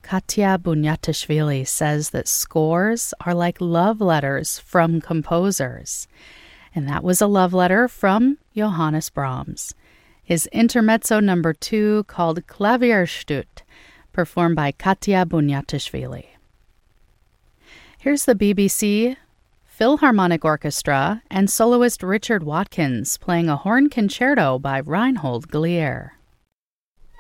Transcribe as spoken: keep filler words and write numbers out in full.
Katya Bunyatishvili says that scores are like love letters from composers. And that was a love letter from Johannes Brahms. His intermezzo number two, called Klavierstüt, performed by Katya Bunyatishvili. Here's the B B C Philharmonic Orchestra and soloist Richard Watkins playing a horn concerto by Reinhold Glier.